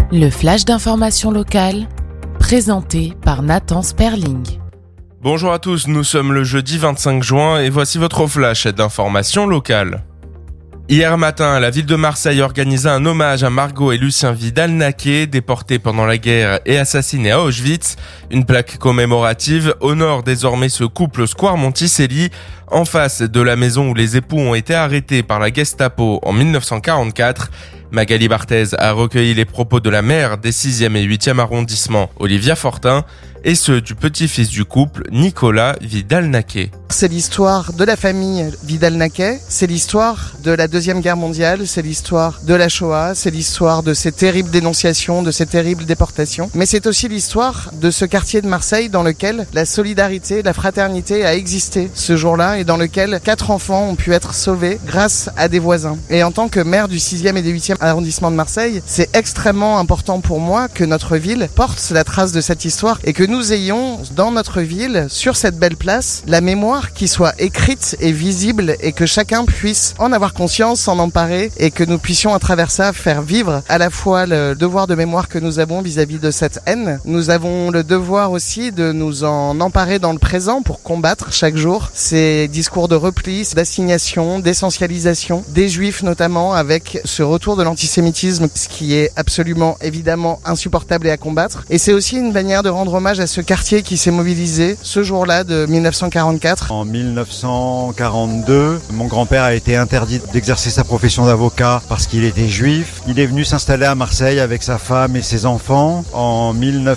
Le flash d'information locale, présenté par Nathan Sperling. Bonjour à tous, nous sommes le jeudi 25 juin et voici votre flash d'information locale. Hier matin, la ville de Marseille organisait un hommage à Margot et Lucien Vidal-Naquet, déportés pendant la guerre et assassinés à Auschwitz. Une plaque commémorative honore désormais ce couple square Monticelli, en face de la maison où les époux ont été arrêtés par la Gestapo en 1944. Magali Barthez a recueilli les propos de la maire des 6e et 8e arrondissements, Olivia Fortin, et ceux du petit-fils du couple, Nicolas Vidal-Naquet. C'est l'histoire de la famille Vidal-Naquet, c'est l'histoire de la Deuxième Guerre mondiale, c'est l'histoire de la Shoah, c'est l'histoire de ces terribles dénonciations, de ces terribles déportations. Mais c'est aussi l'histoire de ce quartier de Marseille dans lequel la solidarité, la fraternité a existé ce jour-là et dans lequel 4 enfants ont pu être sauvés grâce à des voisins. Et en tant que maire du 6e et du 8e arrondissement de Marseille, c'est extrêmement important pour moi que notre ville porte la trace de cette histoire et que nous ayons dans notre ville, sur cette belle place, la mémoire qui soit écrite et visible et que chacun puisse en avoir conscience, s'en emparer et que nous puissions à travers ça faire vivre à la fois le devoir de mémoire que nous avons vis-à-vis de cette haine. Nous avons le devoir aussi de nous en emparer dans le présent pour combattre chaque jour ces discours de repli, d'assignation, d'essentialisation des juifs notamment avec ce retour de l'antisémitisme, ce qui est absolument évidemment insupportable et à combattre. Et c'est aussi une manière de rendre hommage à ce quartier qui s'est mobilisé ce jour-là de 1944. En 1942, mon grand-père a été interdit d'exercer sa profession d'avocat parce qu'il était juif. Il est venu s'installer à Marseille avec sa femme et ses enfants. En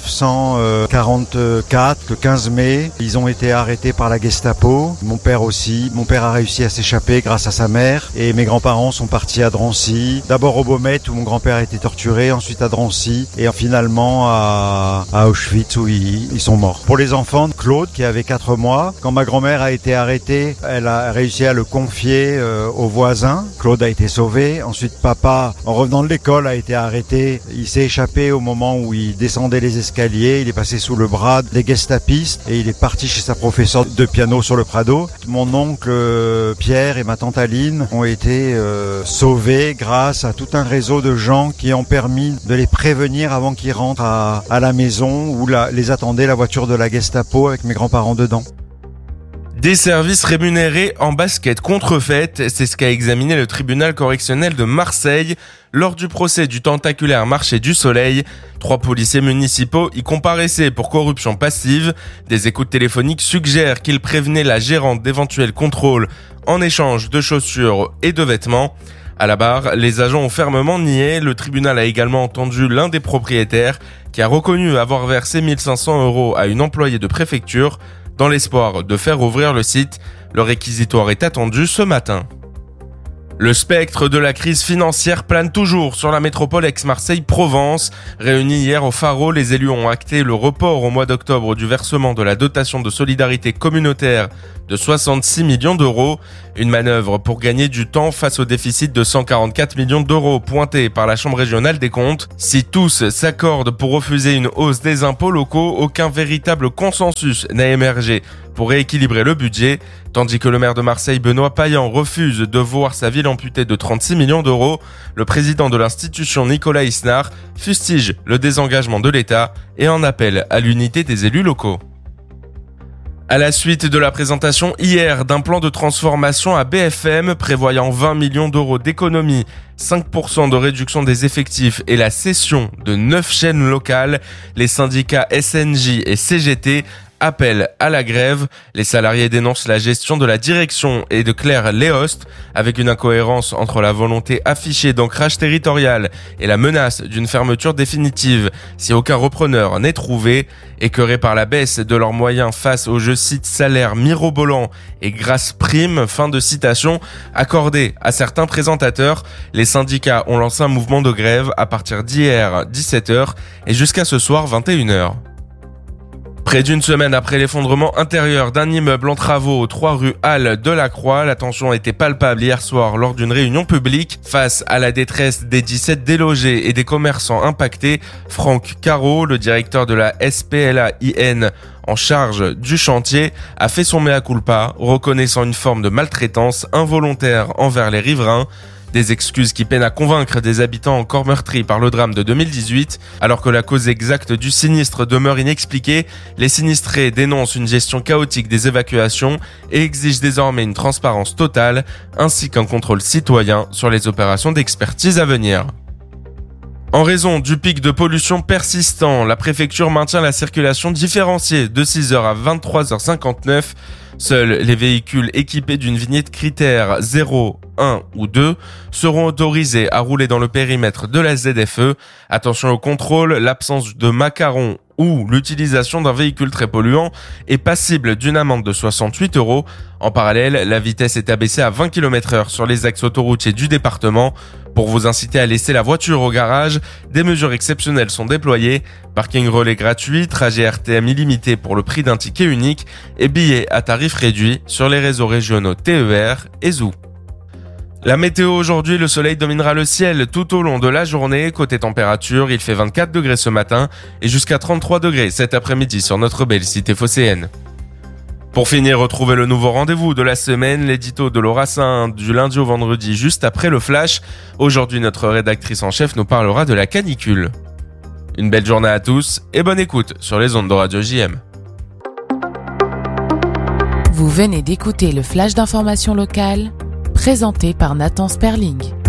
1944, le 15 mai, ils ont été arrêtés par la Gestapo. Mon père aussi. Mon père a réussi à s'échapper grâce à sa mère. Et mes grands-parents sont partis à Drancy. D'abord au Baumette où mon grand-père a été torturé, ensuite à Drancy et finalement à Auschwitz où ils sont morts. Pour les enfants, Claude qui avait 4 mois, quand ma grand-mère a été arrêtée, elle a réussi à le confier aux voisins. Claude a été sauvé. Ensuite, papa, en revenant de l'école, a été arrêté. Il s'est échappé au moment où il descendait les escaliers. Il est passé sous le bras des gestapistes et il est parti chez sa professeure de piano sur le Prado. Mon oncle Pierre et ma tante Aline ont été sauvés grâce à tout un réseau de gens qui ont permis de les prévenir avant qu'ils rentrent à la maison où les attendait la voiture de la Gestapo avec mes grands-parents dedans. Des services rémunérés en basket contrefaite, c'est ce qu'a examiné le tribunal correctionnel de Marseille lors du procès du tentaculaire marché du Soleil. 3 policiers municipaux y comparaissaient pour corruption passive. Des écoutes téléphoniques suggèrent qu'ils prévenaient la gérante d'éventuels contrôles en échange de chaussures et de vêtements. À la barre, les agents ont fermement nié. Le tribunal a également entendu l'un des propriétaires qui a reconnu avoir versé 1 500 € à une employée de préfecture dans l'espoir de faire ouvrir le site. Le réquisitoire est attendu ce matin. Le spectre de la crise financière plane toujours sur la métropole Aix-Marseille-Provence. Réunis hier au Pharo, les élus ont acté le report au mois d'octobre du versement de la dotation de solidarité communautaire de 66 millions d'euros. Une manœuvre pour gagner du temps face au déficit de 144 millions d'euros pointé par la Chambre régionale des comptes. Si tous s'accordent pour refuser une hausse des impôts locaux, aucun véritable consensus n'a émergé pour rééquilibrer le budget, tandis que le maire de Marseille, Benoît Payan, refuse de voir sa ville amputée de 36 millions d'euros. Le président de l'institution, Nicolas Isnard, fustige le désengagement de l'État et en appelle à l'unité des élus locaux. À la suite de la présentation hier d'un plan de transformation à BFM prévoyant 20 millions d'euros d'économies, 5% de réduction des effectifs et la cession de 9 chaînes locales, les syndicats SNJ et CGT appellent à la grève. Les salariés dénoncent la gestion de la direction et de Claire Léost, avec une incohérence entre la volonté affichée d'ancrage territorial et la menace d'une fermeture définitive si aucun repreneur n'est trouvé. Écœurés par la baisse de leurs moyens face aux, je cite, salaires mirobolants et grasses primes, fin de citation, accordées à certains présentateurs, les syndicats ont lancé un mouvement de grève à partir d'hier 17h et jusqu'à ce soir 21h. Près d'une semaine après l'effondrement intérieur d'un immeuble en travaux aux 3 rue Halle de la Croix, la tension était palpable hier soir lors d'une réunion publique. Face à la détresse des 17 délogés et des commerçants impactés, Franck Caro, le directeur de la SPLA-IN en charge du chantier, a fait son mea culpa, reconnaissant une forme de maltraitance involontaire envers les riverains. Des excuses qui peinent à convaincre des habitants encore meurtris par le drame de 2018. Alors que la cause exacte du sinistre demeure inexpliquée, les sinistrés dénoncent une gestion chaotique des évacuations et exigent désormais une transparence totale ainsi qu'un contrôle citoyen sur les opérations d'expertise à venir. En raison du pic de pollution persistant, la préfecture maintient la circulation différenciée de 6h à 23h59. Seuls les véhicules équipés d'une vignette critère 0, 1 ou 2 seront autorisés à rouler dans le périmètre de la ZFE. Attention au contrôle, l'absence de macarons ou l'utilisation d'un véhicule très polluant est passible d'une amende de 68 €. En parallèle, la vitesse est abaissée à 20 km/h sur les axes autoroutiers du département. Pour vous inciter à laisser la voiture au garage, des mesures exceptionnelles sont déployées. Parking relais gratuit, trajet RTM illimité pour le prix d'un ticket unique et billets à tarif réduit sur les réseaux régionaux TER et ZOO. La météo aujourd'hui, le soleil dominera le ciel tout au long de la journée. Côté température, il fait 24 degrés ce matin et jusqu'à 33 degrés cet après-midi sur notre belle cité phocéenne. Pour finir, retrouvez le nouveau rendez-vous de la semaine, l'édito de Laura Saint, du lundi au vendredi juste après le flash. Aujourd'hui, notre rédactrice en chef nous parlera de la canicule. Une belle journée à tous et bonne écoute sur les ondes de Radio JM. Vous venez d'écouter le flash d'information locale, présenté par Nathan Sperling.